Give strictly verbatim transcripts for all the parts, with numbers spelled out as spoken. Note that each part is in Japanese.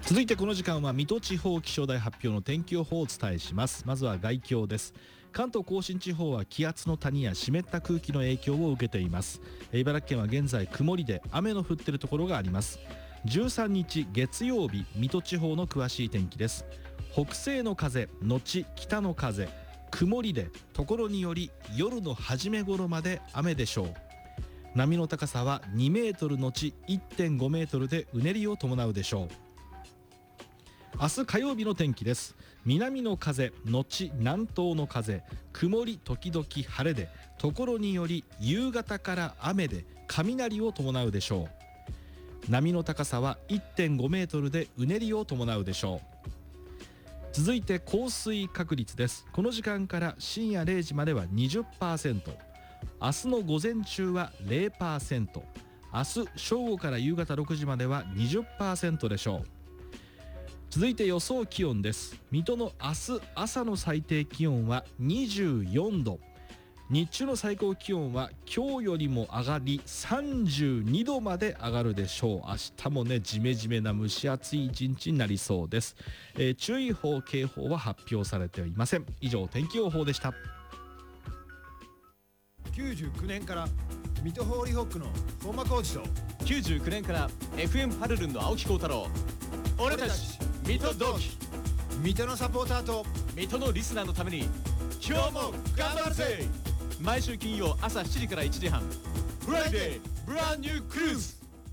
続いてこの時間は水戸地方気象台発表の天気予報をお伝えします。まずは概況です。関東甲信地方は気圧の谷や湿った空気の影響を受けています。茨城県は現在曇りで雨の降っているところがあります。じゅうさんにち月曜日、水戸地方の詳しい天気です。北西の風のち北の風、曇りでところにより夜の初め頃まで雨でしょう。波の高さはにメートルのち いってんごメートルでうねりを伴うでしょう。明日火曜日の天気です。南の風のち南東の風、曇り時々晴れでところにより夕方から雨で雷を伴うでしょう。波の高さは いってんごメートルでうねりを伴うでしょう。続いて降水確率です。この時間から深夜れいじまでは にじゅっパーセント、 明日の午前中は ゼロパーセント、 明日正午から夕方ろくじまでは にじゅっパーセント でしょう。続いて予想気温です。水戸の明日朝の最低気温はにじゅうよんど、日中の最高気温は今日よりも上がりさんじゅうにどまで上がるでしょう。明日もねジメジメな蒸し暑い一日になりそうです。えー、注意報警報は発表されていません。以上天気予報でした。 きゅうじゅうきゅうねんから水戸ホーリーホックの本間浩二ときゅうじゅうきゅうねんから エフエム パルルンの青木幸太郎、俺たち水戸同期、 水戸のサポーターと水戸のリスナーのために今日も頑張るぜ。毎週金曜朝しちじからいちじはん、フライデーブランニュークルーズ。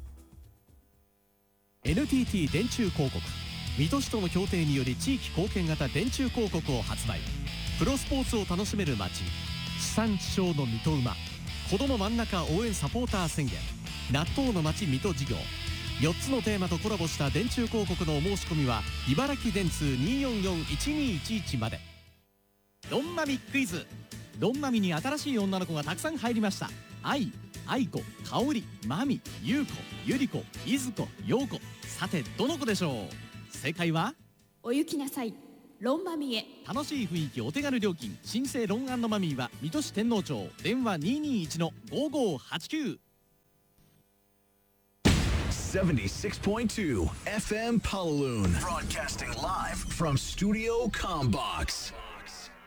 エヌティーティー 電柱広告、水戸市との協定により地域貢献型電柱広告を発売。プロスポーツを楽しめる街、地産地消の水戸馬、子ども真ん中応援サポーター宣言、納豆の街水戸事業、よっつのテーマとコラボした電柱広告のお申し込みは茨城電通 にーよんよんいちにーいちいち まで。ロンマミクイズ。ロンマミに新しい女の子がたくさん入りました。愛、愛子、香織、マミ、優子、ゆり子、いずこ、ようこ。さてどの子でしょう。正解はお行きなさい、ロンマミへ。 楽しい雰囲気、お手軽料金、新生ロン&マミーは水戸市天王町、電話 にーにーいちのごーごーはちきゅう。 seventy-six point two F M Paloon, broadcasting live from Studio Combox.